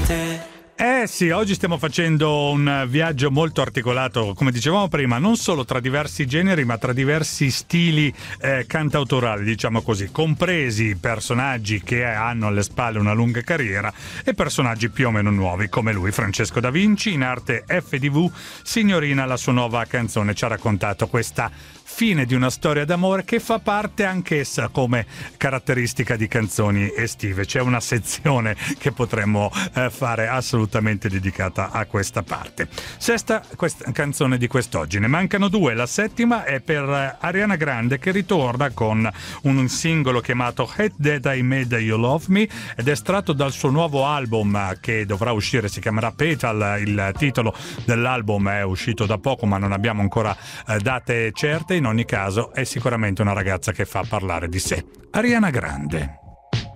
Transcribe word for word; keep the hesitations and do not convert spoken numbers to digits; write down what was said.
te. Eh sì, oggi stiamo facendo un viaggio molto articolato, come dicevamo prima, non solo tra diversi generi, ma tra diversi stili eh, cantautorali, diciamo così, compresi personaggi che hanno alle spalle una lunga carriera e personaggi più o meno nuovi, come lui, Francesco Da Vinci, in arte F D V, Signorina, la sua nuova canzone, ci ha raccontato questa fine di una storia d'amore che fa parte anch'essa come caratteristica di canzoni estive. C'è una sezione che potremmo eh, fare assolutamente dedicata a questa parte. Sesta questa canzone di quest'oggi, ne mancano due. La settima è per Ariana Grande, che ritorna con un singolo chiamato Hate That I Made You Love Me ed è estratto dal suo nuovo album che dovrà uscire, si chiamerà Petal. Il titolo dell'album è uscito da poco, ma non abbiamo ancora eh, date certe. In ogni caso è sicuramente una ragazza che fa parlare di sé. Ariana Grande.